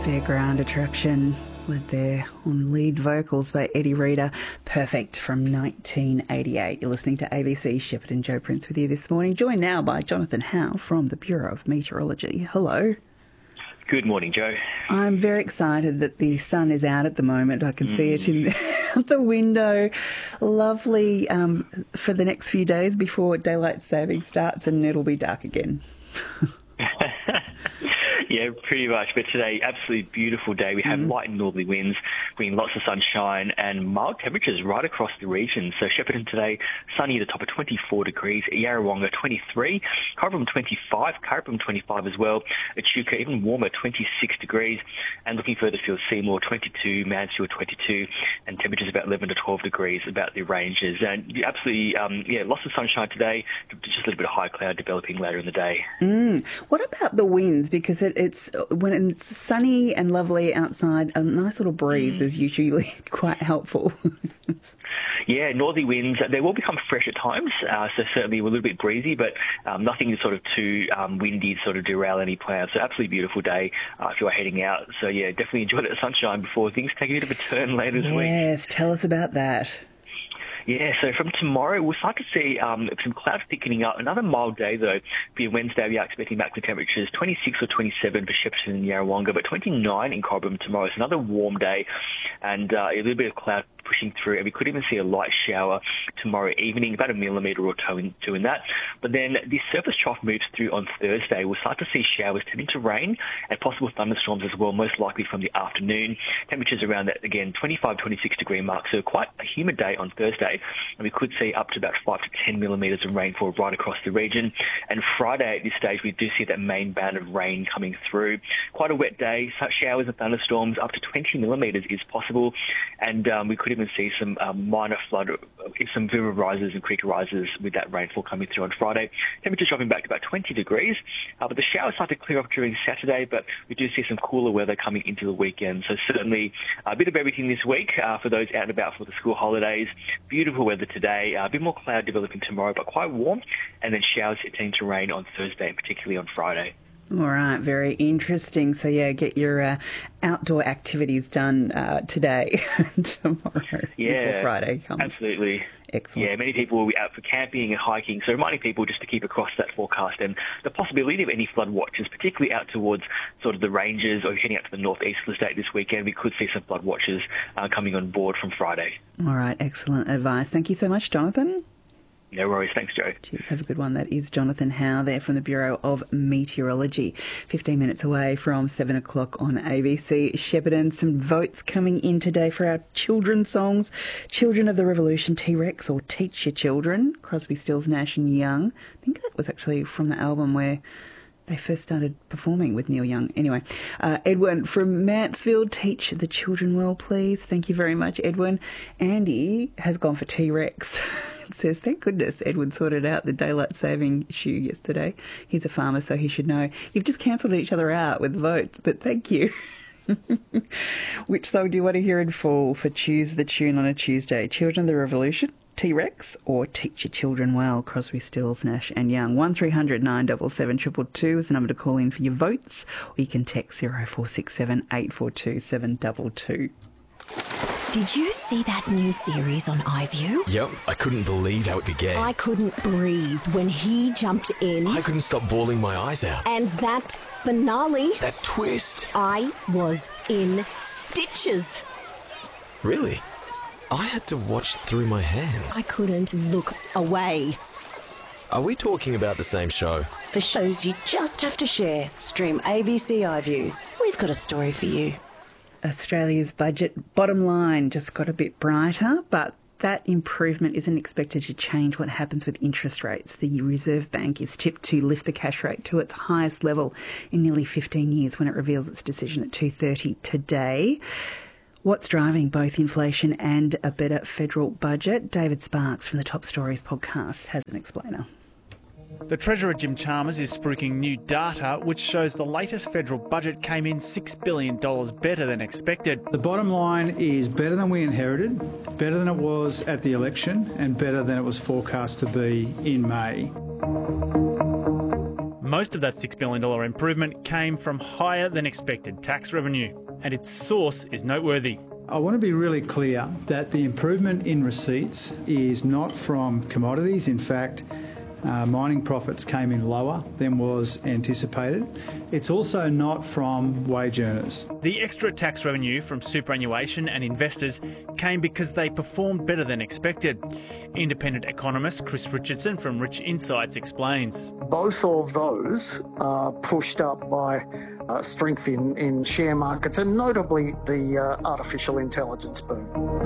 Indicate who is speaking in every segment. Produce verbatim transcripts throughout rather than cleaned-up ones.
Speaker 1: Fairground Attraction, led there on lead vocals by Eddie Reader. Perfect from nineteen eighty-eight. You're listening to A B C. Shepherd and Joe Prince with you this morning, joined now by Jonathan Howe from the Bureau of Meteorology. Hello.
Speaker 2: Good morning, Joe.
Speaker 1: I'm very excited that the sun is out at the moment. I can mm. see it in the, the window. Lovely um, for the next few days before daylight saving starts, and it'll be dark again.
Speaker 2: Yeah, pretty much. But today, absolutely beautiful day. We have mm. light and northerly winds, bringing lots of sunshine and mild temperatures right across the region. So Shepparton today, sunny at the top of twenty-four degrees, Yarrawonga twenty-three, Cobram twenty-five, Carrickborough twenty-five as well, Echuca even warmer, twenty-six degrees, and looking further afield, Seymour twenty-two, Mansfield twenty-two, and temperatures about eleven to twelve degrees about the ranges. And absolutely, um, yeah, lots of sunshine today, just a little bit of high cloud developing later in the day.
Speaker 1: Mm. What about the winds? Because it, it's when it's sunny and lovely outside, a nice little breeze mm. is usually quite helpful.
Speaker 2: Yeah, northerly winds, they will become fresh at times, uh, so certainly a little bit breezy, but um, nothing sort of too um, windy to sort of derail any plans. So absolutely beautiful day uh, if you're heading out. So yeah, definitely enjoy the sunshine before things take a bit of a turn later
Speaker 1: yes,
Speaker 2: this week.
Speaker 1: Yes, tell us about that.
Speaker 2: Yeah, so from tomorrow, we'll start to see um, some clouds thickening up. Another mild day, though. For Wednesday, we are expecting maximum temperatures twenty-six or twenty-seven for Shepparton and Yarrawonga, but twenty-nine in Cobram tomorrow. It's another warm day and uh, a little bit of cloud pushing through, and we could even see a light shower tomorrow evening, about a millimetre or two in, two in that. But then the surface trough moves through on Thursday. We'll start to see showers tending to rain and possible thunderstorms as well, most likely from the afternoon. Temperatures around that, again, twenty-five, twenty-six degree mark, so quite a humid day on Thursday, and we could see up to about five to ten millimetres of rainfall right across the region. And Friday at this stage, we do see that main band of rain coming through. Quite a wet day, such showers and thunderstorms, up to twenty millimetres is possible, and um, we could even see some um, minor flood, some river rises and creek rises with that rainfall coming through on Friday. Temperatures dropping back to about twenty degrees, uh, but the showers start to clear up during Saturday, but we do see some cooler weather coming into the weekend. So certainly a bit of everything this week uh, for those out and about for the school holidays. Beautiful weather today, uh, a bit more cloud developing tomorrow, but quite warm, and then showers tending to rain on Thursday and particularly on Friday.
Speaker 1: All right, very interesting. So, yeah, get your uh, outdoor activities done uh, today and tomorrow
Speaker 2: yeah,
Speaker 1: before Friday comes.
Speaker 2: Absolutely.
Speaker 1: Excellent.
Speaker 2: Yeah, many people will be out for camping and hiking, so reminding people just to keep across that forecast and the possibility of any flood watches, particularly out towards sort of the ranges or heading out to the northeast of the state this weekend. We could see some flood watches uh, coming on board from Friday.
Speaker 1: All right, excellent advice. Thank you so much, Jonathan.
Speaker 2: No worries. Thanks, Joe.
Speaker 1: Cheers. Have a good one. That is Jonathan Howe there from the Bureau of Meteorology. fifteen minutes away from seven o'clock on A B C Shepparton. Some votes coming in today for our children's songs. Children of the Revolution, T-Rex, or Teach Your Children, Crosby, Stills, Nash and Young. I think that was actually from the album where they first started performing with Neil Young. Anyway, uh, Edwin from Mansfield, Teach the Children Well, please. Thank you very much, Edwin. Andy has gone for T-Rex. Says, thank goodness Edwin sorted out the daylight saving issue yesterday. He's a farmer, so he should know. You've just cancelled each other out with votes, but thank you. Which song do you want to hear in full for Choose the Tune on a Tuesday? Children of the Revolution, T-Rex, or Teach Your Children Well, Crosby, Stills, Nash and Young? one three hundred nine seven seven two two two is the number to call in for your votes, or you can text zero four six seven eight four two seven two two.
Speaker 3: Did you see that new series on iView?
Speaker 4: Yep, I couldn't believe how it began.
Speaker 3: I couldn't breathe when he jumped in.
Speaker 4: I couldn't stop bawling my eyes out.
Speaker 3: And that finale.
Speaker 4: That twist.
Speaker 3: I was in stitches.
Speaker 4: Really? I had to watch through my hands.
Speaker 3: I couldn't look away.
Speaker 4: Are we talking about the same show?
Speaker 5: For shows you just have to share, stream A B C iView. We've got a story for you.
Speaker 1: Australia's budget bottom line just got a bit brighter, but that improvement isn't expected to change what happens with interest rates. The Reserve Bank is tipped to lift the cash rate to its highest level in nearly fifteen years when it reveals its decision at two thirty today. What's driving both inflation and a better federal budget? David Sparks from the Top Stories podcast has an explainer.
Speaker 6: The Treasurer Jim Chalmers is spruiking new data which shows the latest federal budget came in six billion dollars better than expected.
Speaker 7: The bottom line is better than we inherited, better than it was at the election and better than it was forecast to be in May.
Speaker 6: Most of that six billion dollars improvement came from higher than expected tax revenue, and its source is noteworthy.
Speaker 7: I want to be really clear that the improvement in receipts is not from commodities. In fact, uh, mining profits came in lower than was anticipated. It's also not from wage earners.
Speaker 6: The extra tax revenue from superannuation and investors came because they performed better than expected. Independent economist Chris Richardson from Rich Insights explains.
Speaker 8: Both of those are pushed up by uh, strength in, in share markets and notably the uh, artificial intelligence boom.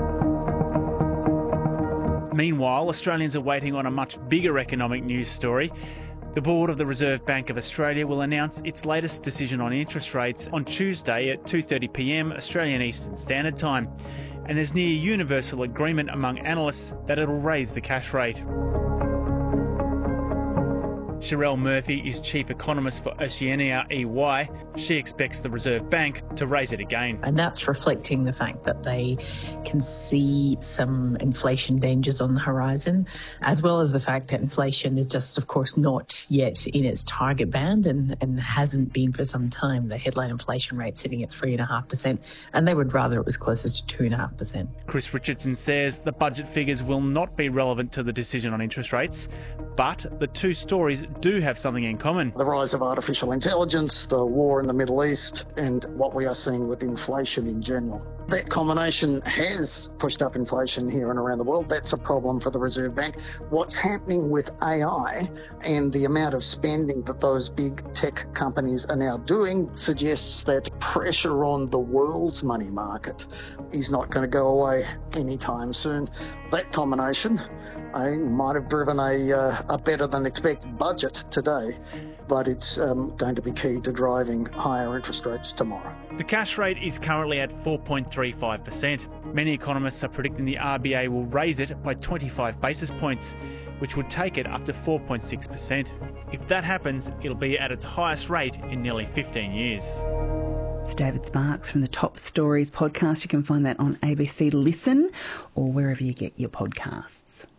Speaker 6: Meanwhile, Australians are waiting on a much bigger economic news story. The board of the Reserve Bank of Australia will announce its latest decision on interest rates on Tuesday at two thirty p m Australian Eastern Standard Time. And there's near universal agreement among analysts that it'll raise the cash rate. Sherelle Murphy is chief economist for Oceania E Y. She expects the Reserve Bank to raise it again.
Speaker 9: And that's reflecting the fact that they can see some inflation dangers on the horizon, as well as the fact that inflation is just, of course, not yet in its target band and, and hasn't been for some time. The headline inflation rate sitting at three point five percent, and they would rather it was closer to two point five percent.
Speaker 6: Chris Richardson says the budget figures will not be relevant to the decision on interest rates, but the two stories do have something in common.
Speaker 8: The rise of artificial intelligence, the war in the Middle East, and what we are seeing with inflation in general. That combination has pushed up inflation here and around the world. That's a problem for the Reserve Bank. What's happening with A I and the amount of spending that those big tech companies are now doing suggests that pressure on the world's money market is not going to go away anytime soon. That combination I think, might have driven a, uh, a better than expected budget today, but it's um, going to be key to driving higher interest rates tomorrow.
Speaker 6: The cash rate is currently at four point three five percent. Many economists are predicting the R B A will raise it by twenty-five basis points, which would take it up to four point six percent. If that happens, it'll be at its highest rate in nearly fifteen years.
Speaker 1: It's David Sparks from the Top Stories podcast. You can find that on A B C Listen or wherever you get your podcasts.